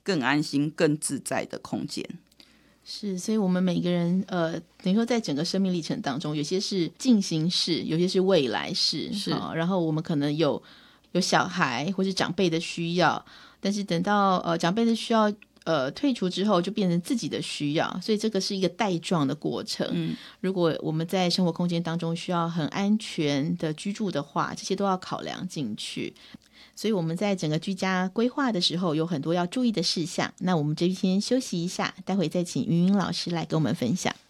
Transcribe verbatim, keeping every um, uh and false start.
更安心更自在的空间。 是，所以我们每个人呃，等于说在整个生命历程当中，有些是进行式，有些是未来式， 是、 哦、然后我们可能有有小孩或是长辈的需要，但是等到呃长辈的需要呃退出之后，就变成自己的需要，所以这个是一个带状的过程。 嗯， 如果我们在生活空间当中需要很安全的居住的话，这些都要考量进去。所以我们在整个居家规划的时候有很多要注意的事项。那我们这边先休息一下，待会再请云云老师来跟我们分享。